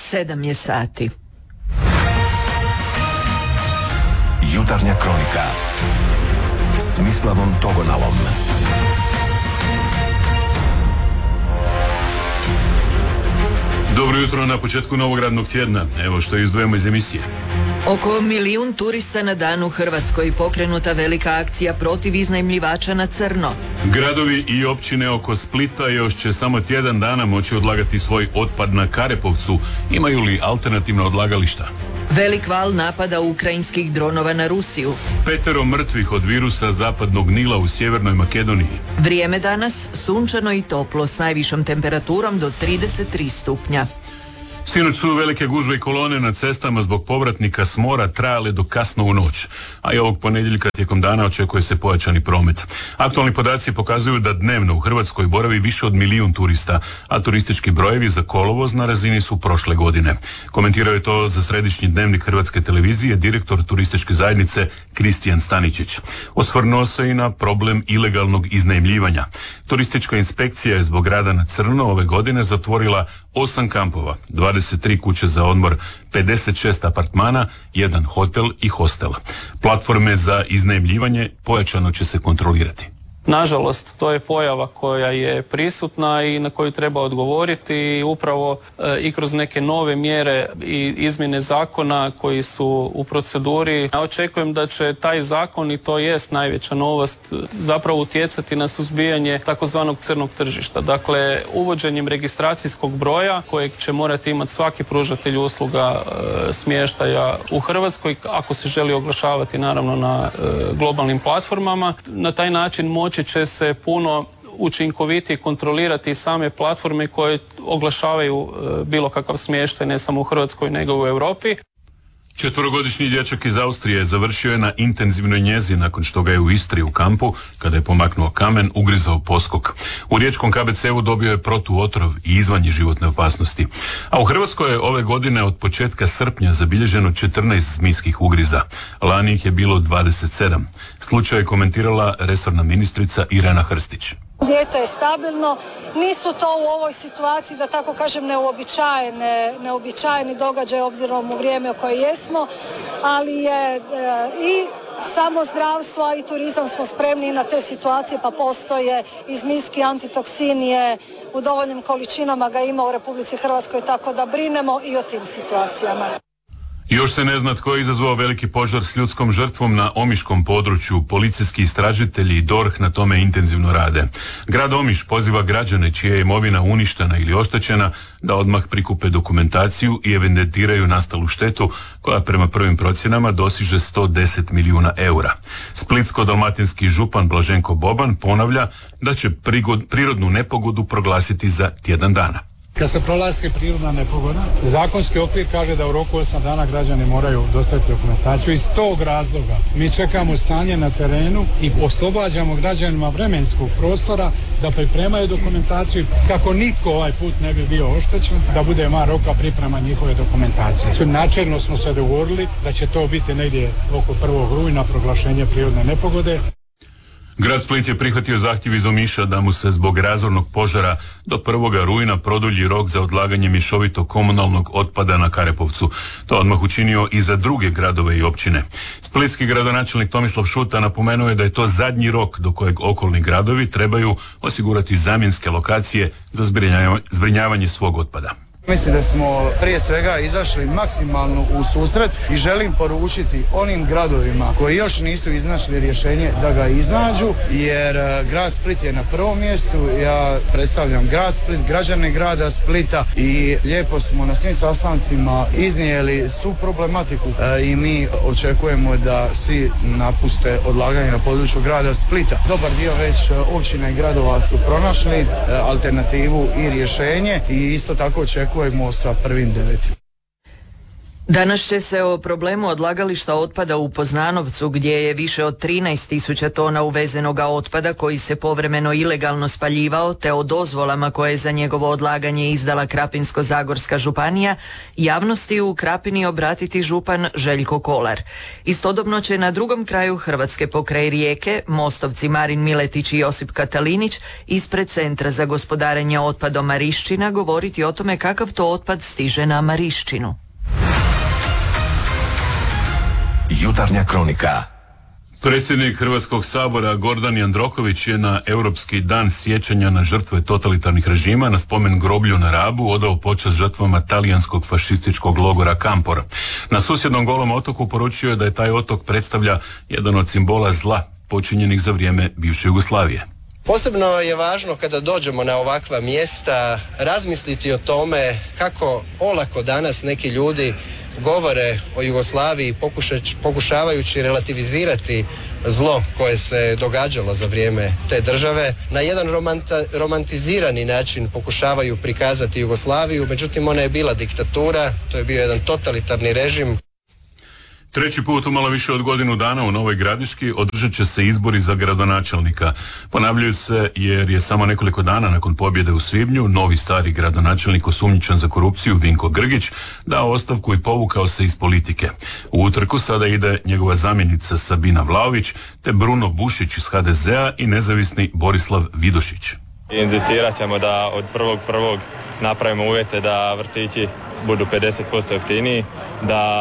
7 je sati. Jutarnja kronika s Mislavom Togonalom. Dobro jutro na početku novog radnog tjedna. Evo što izdvojimo iz emisije. Oko 1 milijun turista na dan u Hrvatskoj, pokrenuta velika akcija protiv iznajmljivača na crno. Gradovi i općine oko Splita još će samo tjedan dana moći odlagati svoj otpad na Karepovcu. Imaju li alternativna odlagališta? Velik val napada ukrajinskih dronova na Rusiju. 5 mrtvih od virusa zapadnog Nila u Sjevernoj Makedoniji. Vrijeme danas sunčano i toplo s najvišom temperaturom do 33 stupnja. Sinoć su velike gužve i kolone na cestama zbog povratnika s mora trajale do kasno u noć, a i ovog ponedjeljka tijekom dana očekuje se pojačani promet. Aktualni podaci pokazuju da dnevno u Hrvatskoj boravi više od 1 milijun turista, a turistički brojevi za kolovoz na razini su prošle godine. Komentirao je to za središnji dnevnik Hrvatske televizije direktor turističke zajednice Kristijan Staničić. Osvrnuo se i na problem ilegalnog iznajmljivanja. Turistička inspekcija je zbog rada na crno ove godine zatvorila 8 kampova, 23 kuće za odmor, 56 apartmana, 1 hotel i hostel. Platforme za iznajmljivanje pojačano će se kontrolirati. Nažalost, to je pojava koja je prisutna i na koju treba odgovoriti i upravo i kroz neke nove mjere i izmjene zakona koji su u proceduri. Ja očekujem da će taj zakon, i to jest najveća novost, zapravo utjecati na suzbijanje takozvanog crnog tržišta. Dakle, uvođenjem registracijskog broja kojeg će morati imati svaki pružatelj usluga smještaja u Hrvatskoj, ako se želi oglašavati naravno na globalnim platformama. Na taj način moći će se puno učinkovitije kontrolirati same platforme koje oglašavaju bilo kakav smještaj ne samo u Hrvatskoj nego u Europi. 4-godišnji dječak iz Austrije završio je na intenzivnoj njezi nakon što ga je u Istri u kampu, kada je pomaknuo kamen, ugrizao poskok. U riječkom KBC-u dobio je protuotrov i izvan je životne opasnosti. A u Hrvatskoj je ove godine od početka srpnja zabilježeno 14 zmijskih ugriza. Lani ih je bilo 27. Slučaj je komentirala resorna ministrica Irena Hrstić. Dijete je stabilno, nisu to u ovoj situaciji, da tako kažem, neobičajeni događaj obzirom u vrijeme u koje jesmo, ali je i samo zdravstvo, a i turizam smo spremni na te situacije, pa postoje i zmijski antitoksin je u dovoljnim količinama, ga ima u Republici Hrvatskoj, tako da brinemo i o tim situacijama. Još se ne zna tko je izazvao veliki požar s ljudskom žrtvom na omiškom području. Policijski istražitelji i DORH na tome intenzivno rade. Grad Omiš poziva građane čija je imovina uništena ili oštećena da odmah prikupe dokumentaciju i evidentiraju nastalu štetu koja prema prvim procjenama dosiže 110 milijuna eura. Splitsko-dalmatinski župan Blaženko Boban ponavlja da će prirodnu nepogodu proglasiti za tjedan dana. Kad se proglasi prirodna nepogoda, zakonski okvir kaže da u roku 8 dana građani moraju dostaviti dokumentaciju. Iz tog razloga mi čekamo stanje na terenu i oslobađamo građanima vremenskog prostora da pripremaju dokumentaciju kako niko ovaj put ne bi bio oštećen, da bude van roka priprema njihove dokumentacije. Načelno smo se dogovorili da će to biti negdje oko 1. rujna proglašenje prirodne nepogode. Grad Split je prihvatio zahtjev iz Omiša da mu se zbog razornog požara do 1. rujna produlji rok za odlaganje mješovitog komunalnog otpada na Karepovcu. To odmah učinio i za druge gradove i općine. Splitski gradonačelnik Tomislav Šuta napomenuo je da je to zadnji rok do kojeg okolni gradovi trebaju osigurati zamjenske lokacije za zbrinjavanje svog otpada. Mislim da smo prije svega izašli maksimalno u susret i želim poručiti onim gradovima koji još nisu iznašli rješenje da ga iznađu, jer grad Split je na prvom mjestu. Ja predstavljam grad Split, građane grada Splita i lijepo smo na svim sastancima iznijeli svu problematiku i mi očekujemo da svi napuste odlaganje na području grada Splita. Dobar dio već općina i gradova su pronašli alternativu i rješenje i isto tako očekujemo sa 1.9. Danas će se o problemu odlagališta otpada u Poznanovcu, gdje je više od 13.000 tona uvezenoga otpada koji se povremeno ilegalno spaljivao, te o dozvolama koje je za njegovo odlaganje izdala Krapinsko-zagorska županija, javnosti u Krapini obratiti župan Željko Kolar. Istodobno će na drugom kraju Hrvatske pokraj Rijeke mostovci Marin Miletić i Josip Katalinić ispred Centra za gospodarenje otpadom Marišćina govoriti o tome kakav to otpad stiže na Marišćinu. Jutarnja kronika. Predsjednik Hrvatskog sabora Gordan Jandroković je na Europski dan sjećanja na žrtve totalitarnih režima na spomen groblju na Rabu odao počast žrtvama talijanskog fašističkog logora Kampor. Na susjednom Golom otoku poručio je da je taj otok predstavlja jedan od simbola zla počinjenih za vrijeme bivše Jugoslavije. Posebno je važno kada dođemo na ovakva mjesta razmisliti o tome kako olako danas neki ljudi govore o Jugoslaviji pokušavajući relativizirati zlo koje se događalo za vrijeme te države. Na jedan romantizirani način pokušavaju prikazati Jugoslaviju, međutim ona je bila diktatura, to je bio jedan totalitarni režim. Treći put u malo više od godinu dana u Novoj Gradiški održat će se izbori za gradonačelnika. Ponavljaju se jer je samo nekoliko dana nakon pobjede u svibnju novi stari gradonačelnik osumnjičen za korupciju Vinko Grgić dao ostavku i povukao se iz politike. U utrku sada ide njegova zamjenica Sabina Vlaović te Bruno Bušić iz HDZ-a i nezavisni Borislav Vidošić. Inzistirat ćemo da od 1.1. napravimo uvjete da vrtići budu 50% jeftiniji, da